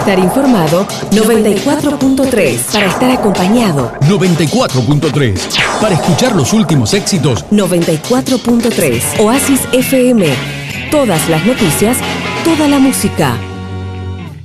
estar informado, 94.3. Para estar acompañado, 94.3. Para escuchar los últimos éxitos, 94.3. Oasis FM. Todas las noticias, toda la música.